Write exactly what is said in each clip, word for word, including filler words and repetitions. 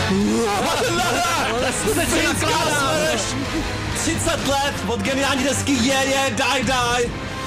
třicet let od geniální desky Je, je, daj, daj.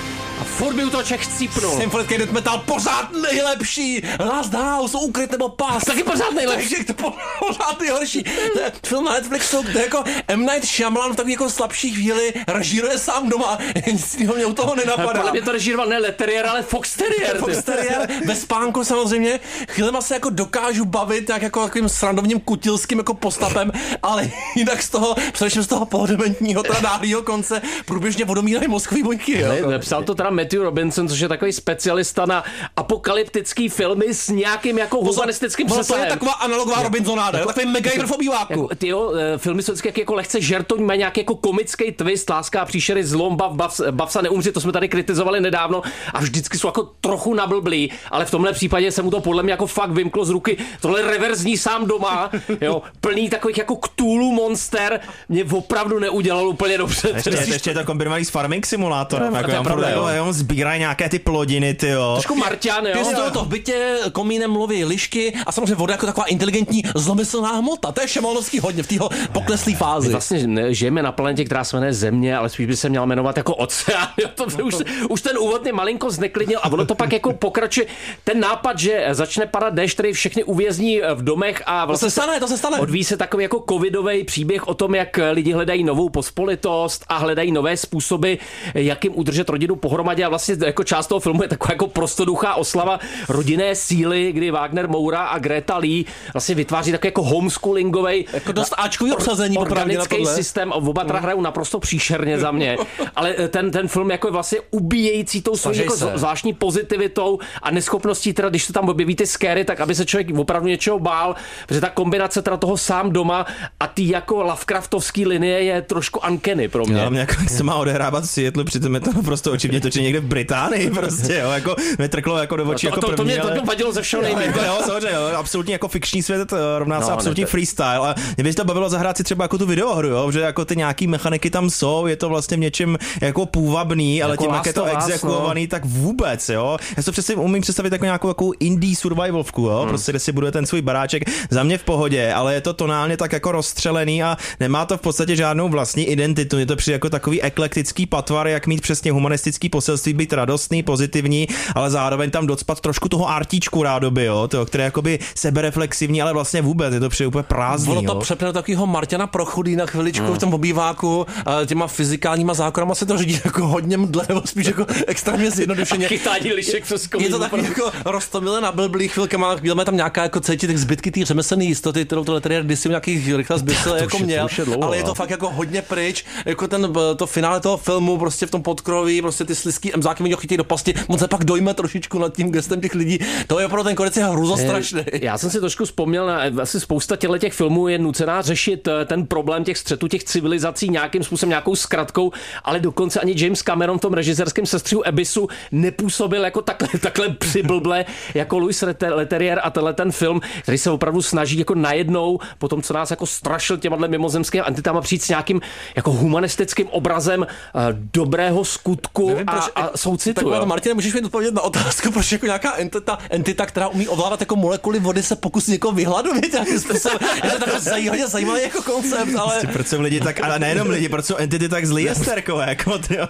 A furt by u toho Čech chcípnul. Symfonický death metal pořád nejlepší. Last House, Úkryt nebo Pas. Taky pořád nejlepší. Takže to pořád nejhorší. To je film na Netflixu, kde jako M. Night Shyamalan v takový jako slabší chvíli režíruje sám doma. Nic jiného mě u toho nenapadá. Podle mě to režíroval ne Leterrier, ale Fox Terrier. Fox Terrier, ve spánku samozřejmě. Chvílema se jako dokážu bavit tak jako takovým srandovním kutilským jako postapem, ale jinak z toho, především z toho pohodementního, teda dálýho konce, průběžně vodomírají mozkový buňky. Ne, nepsal to teda Matthew Robinson, což je takový specialista na apokalyptický filmy s nějakým jako humanistickým přesahem. To je taková analogová Robinsonáda, jako, takový MacGyver v obýváku. Jako, tyjo, filmy jsou vždycky jako lehce žertoň, mají nějaký jako komický twist, láska a příšery, zlom, bav, bav, bav se neumřít, to jsme tady kritizovali nedávno a vždycky jsou jako trochu nablblí, ale v tomhle případě se mu to podle mě jako fakt vymklo z ruky. Tohle reverzní sám doma, jo, plný takových jako Cthulhu monster, mě opravdu neudělal úplně dobře. Ještě, ještě je to kombinovaný s Farming Simulátorem, jako on pravda, jako, on sbírají nějaké ty plodiny, ty jo. Trošku Marťan, jo. Pěstují to v bytě, komínem mluví lišky a samozřejmě voda jako taková inteligentní zlomyslná hmota. To je Shyamalovský hodně v téhle pokleslé fázi. My vlastně ne, žijeme na planetě, která se jmenuje Země, ale spíš by se měla jmenovat jako oceán. To, to, už, už ten úvod mě malinko zneklidnil a ono to pak jako pokračuje. Ten nápad, že začne padat déšť, který všechny uvězní v domech a vlastně to se stane, to se stane. Odvíjí se takový jako covidový příběh o tom, jak lidi hledají novou pospolitost a hledají nové způsoby, jak jim udržet rodinu pohromadě a vlastně jako část toho filmu je taková jako prostoduchá oslava rodinné síly, kdy Wagner Moura a Greta Lee vlastně vytváří takový jako homeschoolingovej jako dost áčkový obsazení organický systém. Oba teda hrajou naprosto příšerně za mě, ale ten, ten film jako je vlastně ubíjející tou svojí jako zvláštní pozitivitou a neschopností teda, když se tam objeví ty scary, tak aby se člověk opravdu něčeho bál, protože ta kombinace teda toho sám doma a ty jako Lovecraftovský linie je trošku uncanny pro mě. Ale mě jako se má odehrávat v Seattle, přitom je to prostě očivně točí někde v Británii prostě, jo, jako mě trklo jako do očí to, jako to, první, to mě ale... to mě vadilo ze všeho nejvíc. Jo, samozřejmě, jo, absolutně jako fikční svět rovná se no, absolutní no, to... freestyle a mě by to bavilo zahrát si třeba jako tu videohru, jo, že jako ty nějaký mechaniky tam jsou, je to vlastně v něčem jako půvabný, ale jako tím, jak je to exekuovaný, no. Tak vůbec, jo. Já si to přesně umím představit jako nějakou jako indie survivalovku, jo, hmm. prostě kde si buduje ten svůj baráček, za mě v pohodě, ale je to tonálně tak jako rozstřelený a nemá to v podstatě žádnou vlastní identitu, je to při jako takový eklektický patvar, jak mít přesně humanistický poselství, být radostný, pozitivní, ale zároveň tam docpat trošku toho artíčku rádoby, jo, toho, které je jakoby sebereflexivní, ale vlastně vůbec je to přijde úplně prázdný. Ono to přepne takového Marťana Prochudý na chviličku hmm. v tom obýváku, těma fyzikálníma zákonama se to řídí jako hodně mdle, nebo spíš jako extrémně zjednodušeně. Chytání lišek přes komínu. Je to takový jako roztomilé na blblý chvilkama, chvíleme tam nějaká jako cítit těch zbytky té řemeslné jistoty, kterou to Leterrier kdysi nějakých rychle zbytl jako je, měl, je dlouho, ale je to fakt jako hodně pryč, jako ten to finále toho filmu, prostě v tom podkroví, prostě ty slizký emzáky mě chytí do pasti, on se pak dojme trošičku nad tím gestem těch lidí. To je pro ten konec je hruzostrašný. Já jsem si trošku vzpomněl na asi spousta těchto těch filmů je nucená řešit ten problém těch střetů těch civilizací nějakým způsobem, nějakou zkratkou, ale dokonce ani James Cameron v tom režisérském sestřihu Abyssu nepůsobil jako takhle, takhle přiblble jako Louis Leterrier a tenhle ten film, který se opravdu snaží jako najednou po tom, co nás jako strašil těma mimozemskými entitama, přijít s nějakým jako humanistickým obrazem uh, dobrého skutku. Nevím, a, proč, a soucitu. Tak Martine, můžeš mi odpovědět na otázku, proč jako nějaká entita, entita, která umí ovládat jako molekuly vody, se pokusí někoho vyhladovit nějakým způsobem. Je to takový zajímavý, zajímavý jako koncept, ale... Prostě, proč jsou lidi tak, ale nejenom lidi, proč jsou entity tak zlý jesterkové, jako tyjo.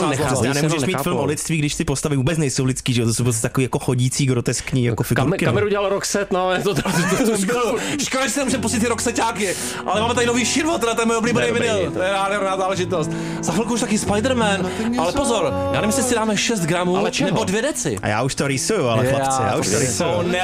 Já nemůžeš mít film o lidství, když ty postavy vůbec nejsou lidský, že to jsou prostě takový jako chodící, groteskní jako figurky. Kameru dělal Roxette, no, je to to, to, to, to, to škoda, že si nemůžeme pustit ty Roxeťáky, ale máme tady nový Shirwater, to je můj oblíbený vinyl, to je nádherná záležitost. Za chvilku už taky Spider-Man, ale pozor, já nevím, jestli si dáme šest gramů, nebo dvě deci. A já už to rýsuju, ale chlapci, já už to rýsuju.